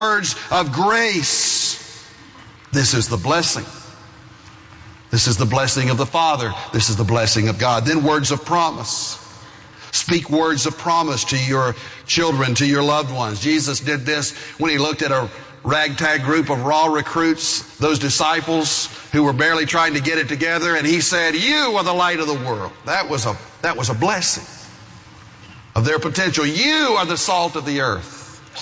words of grace. This is the blessing. This is the blessing of the Father. This is the blessing of God. Then words of promise. Speak words of promise to your children, to your loved ones. Jesus did this when he looked at a ragtag group of raw recruits, those disciples who were barely trying to get it together, and he said, "You are the light of the world." That was a blessing of their potential. You are the salt of the earth.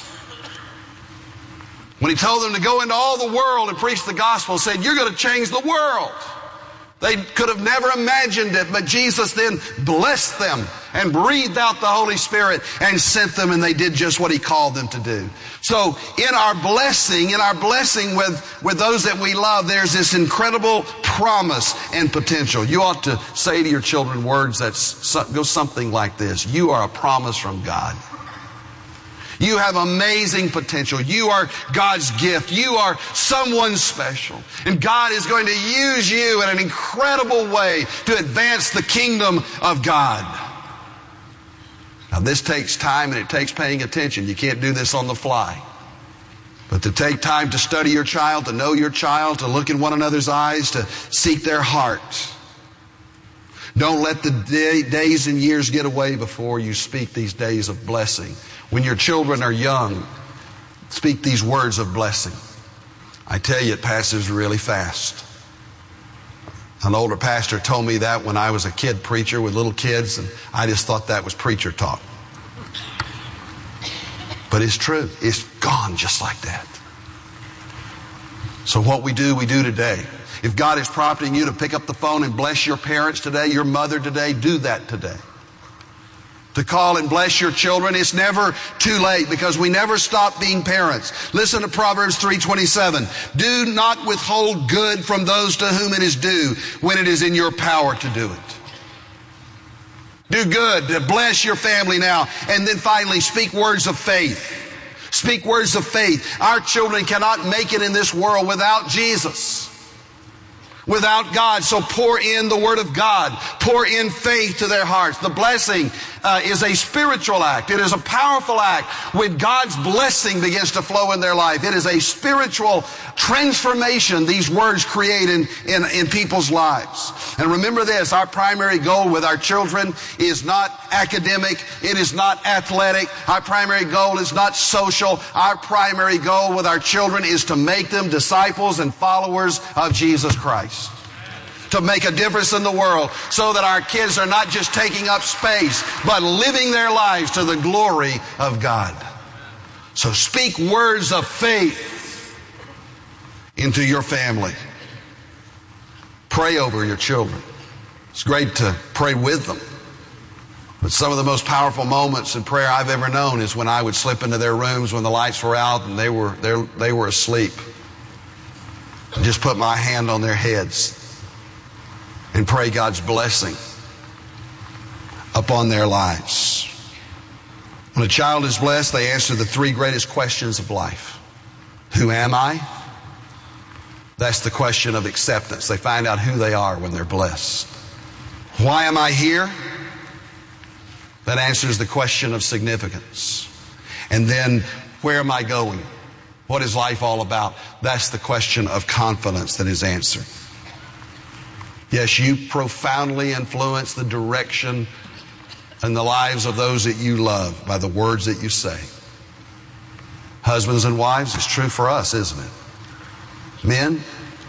When he told them to go into all the world and preach the gospel, said, "You're going to change the world." They could have never imagined it, but Jesus then blessed them and breathed out the Holy Spirit and sent them, and they did just what he called them to do. So in our blessing with those that we love, there's this incredible promise and potential. You ought to say to your children words that go something like this: you are a promise from God. You have amazing potential. You are God's gift. You are someone special. And God is going to use you in an incredible way to advance the kingdom of God. Now this takes time and it takes paying attention. You can't do this on the fly. But to take time to study your child, to know your child, to look in one another's eyes, to seek their heart. Don't let the days and years get away before you speak these days of blessing. When your children are young, speak these words of blessing. I tell you, it passes really fast. An older pastor told me that when I was a kid preacher with little kids, and I just thought that was preacher talk. But it's true. It's gone just like that. So what we do today. If God is prompting you to pick up the phone and bless your parents today, your mother today, do that today. To call and bless your children, it's never too late, because we never stop being parents. Listen to Proverbs 3:27. Do not withhold good from those to whom it is due when it is in your power to do it. Do good to bless your family now. And then finally, speak words of faith. Speak words of faith. Our children cannot make it in this world without Jesus, without God. So pour in the Word of God. Pour in faith to their hearts. The blessing is a spiritual act. It is a powerful act. When God's blessing begins to flow in their life, it is a spiritual transformation these words create in people's lives. And remember this, our primary goal with our children is not academic. It is not athletic. Our primary goal is not social. Our primary goal with our children is to make them disciples and followers of Jesus Christ. To make a difference in the world, so that our kids are not just taking up space, but living their lives to the glory of God. So speak words of faith into your family. Pray over your children. It's great to pray with them. But some of the most powerful moments in prayer I've ever known is when I would slip into their rooms when the lights were out and they were asleep. And just put my hand on their heads and pray God's blessing upon their lives. When a child is blessed, they answer the three greatest questions of life. Who am I? That's the question of acceptance. They find out who they are when they're blessed. Why am I here? That answers the question of significance. And then, where am I going? What is life all about? That's the question of confidence that is answered. Yes, you profoundly influence the direction and the lives of those that you love by the words that you say. Husbands and wives, it's true for us, isn't it? Men,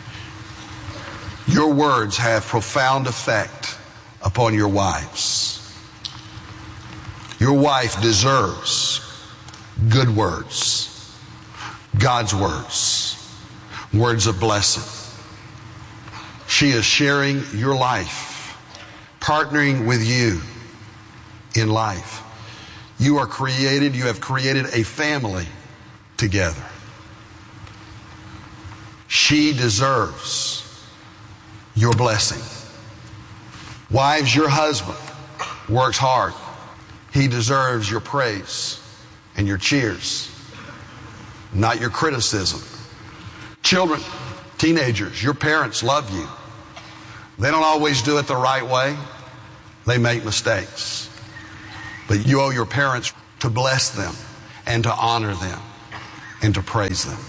your words have profound effect upon your wives. Your wife deserves good words, God's words, words of blessing. She is sharing your life, partnering with you in life. You have created a family together. She deserves your blessing. Wives, your husband works hard. He deserves your praise and your cheers, not your criticism. Children, teenagers, your parents love you. They don't always do it the right way. They make mistakes. But you owe your parents to bless them and to honor them. and to praise them.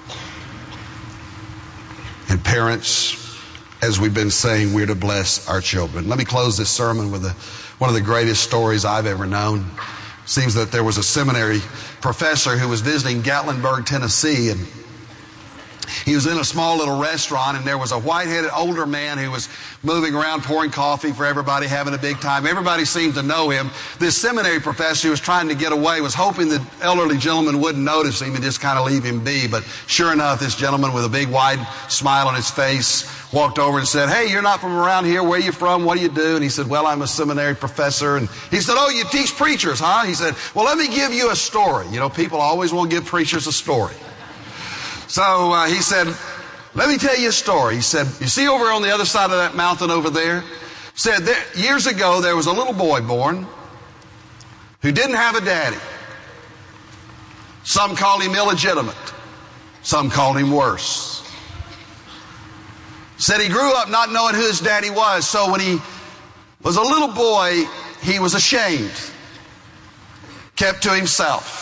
And parents, as we've been saying, we're to bless our children. Let me close this sermon with one of the greatest stories I've ever known. It seems that there was a seminary professor who was visiting Gatlinburg, Tennessee, and he was in a small little restaurant, and there was a white-headed older man who was moving around pouring coffee for everybody, having a big time. Everybody seemed to know him. This seminary professor who was trying to get away was hoping the elderly gentleman wouldn't notice him and just kind of leave him be. But sure enough, this gentleman with a big wide smile on his face walked over and said, "Hey, you're not from around here. Where are you from? What do you do?" And he said, "Well, I'm a seminary professor." And he said, "Oh, you teach preachers, huh?" He said, "Well, let me give you a story." You know, people always want to give preachers a story. So he said, "Let me tell you a story." He said, "You see over on the other side of that mountain over there?" Said, years ago there was a little boy born who didn't have a daddy. Some called him illegitimate. Some called him worse. Said he grew up not knowing who his daddy was, so when he was a little boy, he was ashamed, kept to himself.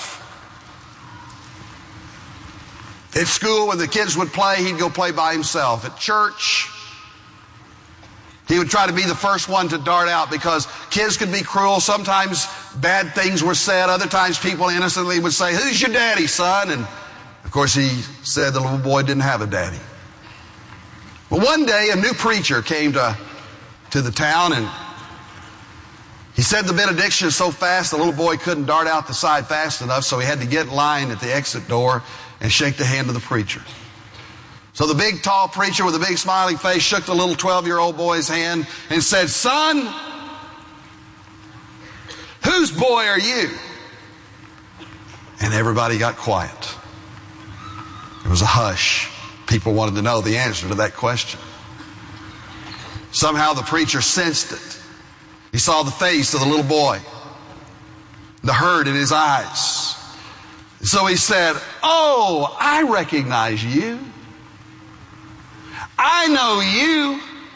At school, when the kids would play, he'd go play by himself. At church, he would try to be the first one to dart out because kids could be cruel. Sometimes bad things were said. Other times people innocently would say, "Who's your daddy, son?" And of course he said the little boy didn't have a daddy. Well, one day a new preacher came to the town, and he said the benediction so fast the little boy couldn't dart out the side fast enough, so he had to get in line at the exit door and shake the hand of the preacher. So the big tall preacher with a big smiling face shook the little 12-year-old boy's hand and said, "Son, whose boy are you?" And everybody got quiet. There was a hush. People wanted to know the answer to that question. Somehow the preacher sensed it. He saw the face of the little boy, the hurt in his eyes. So he said, "Oh, I recognize you. I know you.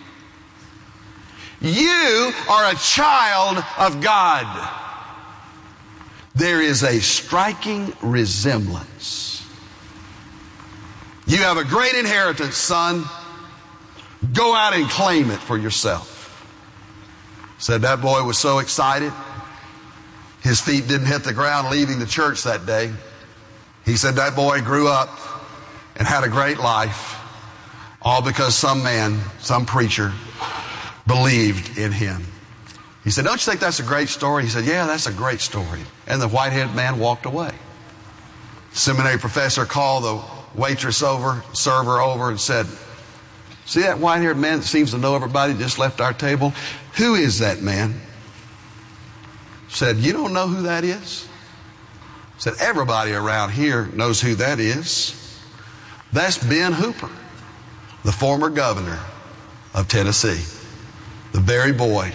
You are a child of God. There is a striking resemblance. You have a great inheritance, son. Go out and claim it for yourself." Said that boy was so excited, his feet didn't hit the ground leaving the church that day. He said that boy grew up and had a great life, all because some man, some preacher, believed in him. He said, "Don't you think that's a great story?" He said, "Yeah, that's a great story." And the white-headed man walked away. The seminary professor called the server over and said, "See that white-haired man that seems to know everybody just left our table? Who is that man?" Said, "You don't know who that is?" Said, "Everybody around here knows who that is. That's Ben Hooper, the former governor of Tennessee. The very boy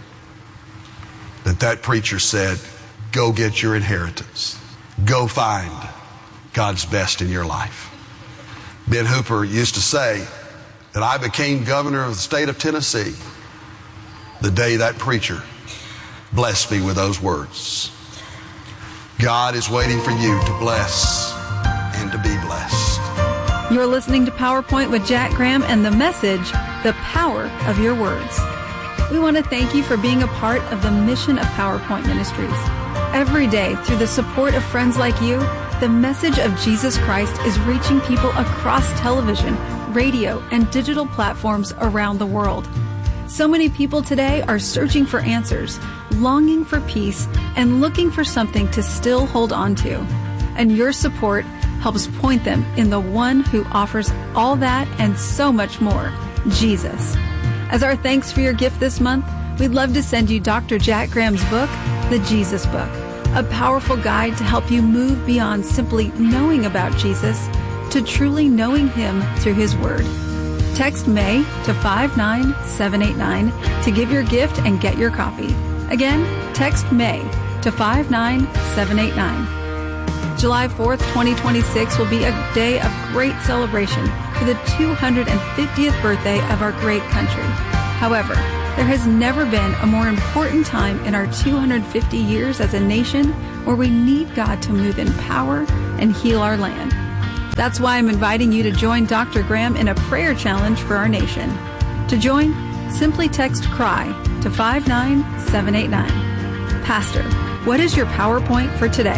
that preacher said, 'Go get your inheritance. Go find God's best in your life.'" Ben Hooper used to say that I became governor of the state of Tennessee the day that preacher blessed me with those words. God is waiting for you to bless and to be blessed. You're listening to PowerPoint with Jack Graham and the message, The Power of Your Words. We want to thank you for being a part of the mission of PowerPoint Ministries. Every day, through the support of friends like you, the message of Jesus Christ is reaching people across television, radio, and digital platforms around the world. So many people today are searching for answers, longing for peace, and looking for something to still hold on to. And your support helps point them in the one who offers all that and so much more, Jesus. As our thanks for your gift this month, we'd love to send you Dr. Jack Graham's book, The Jesus Book, a powerful guide to help you move beyond simply knowing about Jesus to truly knowing Him through His Word. Text May to 59789 to give your gift and get your copy. Again, text May to 59789. July 4th, 2026 will be a day of great celebration for the 250th birthday of our great country. However, there has never been a more important time in our 250 years as a nation where we need God to move in power, and heal our land. That's why I'm inviting you to join Dr. Graham in a prayer challenge for our nation. To join, simply text CRY to 59789. Pastor, what is your PowerPoint for today?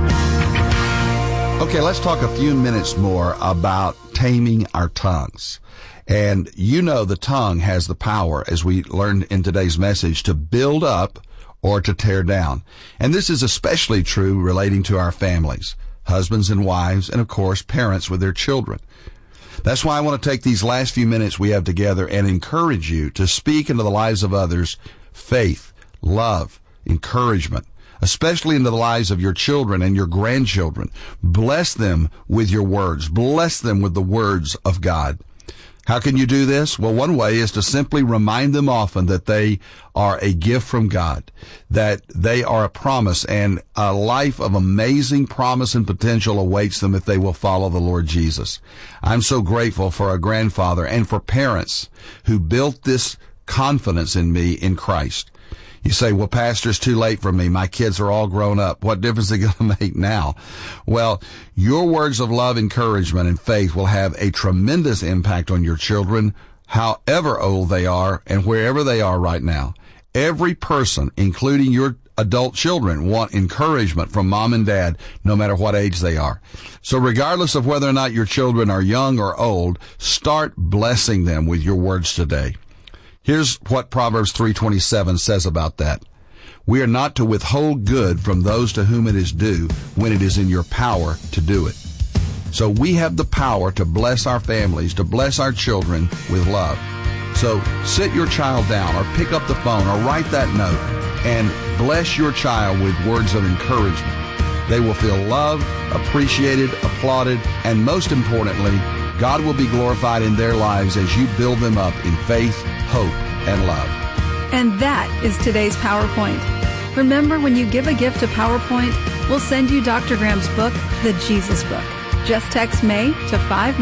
Okay, let's talk a few minutes more about taming our tongues. And you know the tongue has the power, as we learned in today's message, to build up or to tear down. And this is especially true relating to our families, husbands and wives, and of course, parents with their children. That's why I want to take these last few minutes we have together and encourage you to speak into the lives of others faith, love, encouragement, especially into the lives of your children and your grandchildren. Bless them with your words. Bless them with the words of God. How can you do this? Well, one way is to simply remind them often that they are a gift from God, that they are a promise, and a life of amazing promise and potential awaits them if they will follow the Lord Jesus. I'm so grateful for a grandfather and for parents who built this confidence in me in Christ. You say, well, Pastor, it's too late for me. My kids are all grown up. What difference is it going to make now? Well, your words of love, encouragement, and faith will have a tremendous impact on your children, however old they are and wherever they are right now. Every person, including your adult children, want encouragement from mom and dad, no matter what age they are. So regardless of whether or not your children are young or old, start blessing them with your words today. Here's what Proverbs 3:27 says about that. We are not to withhold good from those to whom it is due when it is in your power to do it. So we have the power to bless our families, to bless our children with love. So sit your child down or pick up the phone or write that note and bless your child with words of encouragement. They will feel loved, appreciated, applauded, and most importantly, God will be glorified in their lives as you build them up in faith, hope, and love. And that is today's PowerPoint. Remember, when you give a gift to PowerPoint, we'll send you Dr. Graham's book, The Jesus Book. Just text May to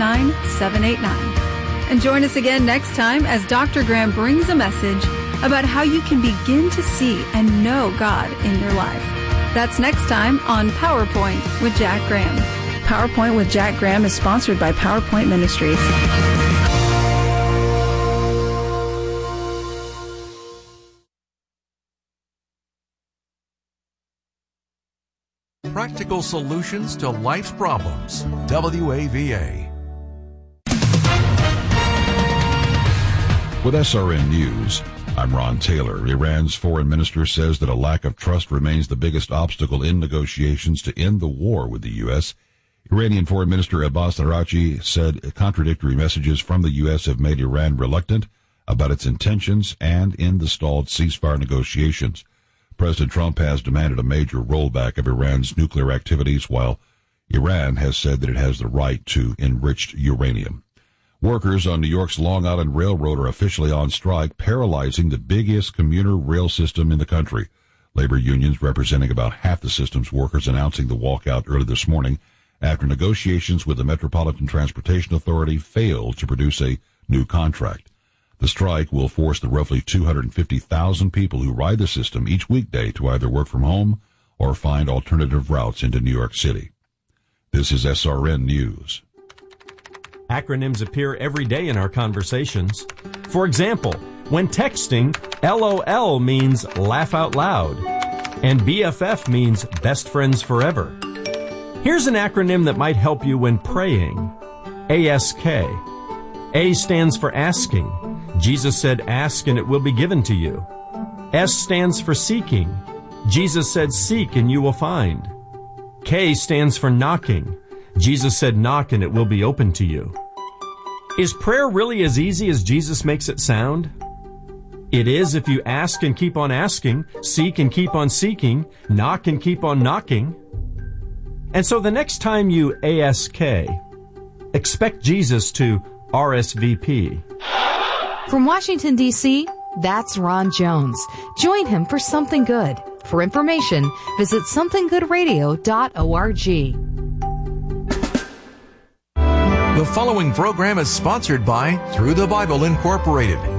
59789. And join us again next time as Dr. Graham brings a message about how you can begin to see and know God in your life. That's next time on PowerPoint with Jack Graham. PowerPoint with Jack Graham is sponsored by PowerPoint Ministries. Practical solutions to life's problems. WAVA. With SRN News, I'm Ron Taylor. Iran's foreign minister says that a lack of trust remains the biggest obstacle in negotiations to end the war with the U.S. Iranian Foreign Minister Abbas Araghchi said contradictory messages from the U.S. have made Iran reluctant about its intentions and in the stalled ceasefire negotiations. President Trump has demanded a major rollback of Iran's nuclear activities, while Iran has said that it has the right to enriched uranium. Workers on New York's Long Island Railroad are officially on strike, paralyzing the biggest commuter rail system in the country. Labor unions representing about half the system's workers announcing the walkout early this morning after negotiations with the Metropolitan Transportation Authority failed to produce a new contract. The strike will force the roughly 250,000 people who ride the system each weekday to either work from home or find alternative routes into New York City. This is SRN News. Acronyms appear every day in our conversations. For example, when texting, LOL means laugh out loud, and BFF means best friends forever. Here's an acronym that might help you when praying. ASK. A stands for asking. Jesus said, ask and it will be given to you. S stands for seeking. Jesus said, seek and you will find. K stands for knocking. Jesus said, knock and it will be open to you. Is prayer really as easy as Jesus makes it sound? It is if you ask and keep on asking, seek and keep on seeking, knock and keep on knocking. And so the next time you ASK, expect Jesus to RSVP. From Washington, D.C., that's Ron Jones. Join him for Something Good. For information, visit somethinggoodradio.org. The following program is sponsored by Through the Bible Incorporated,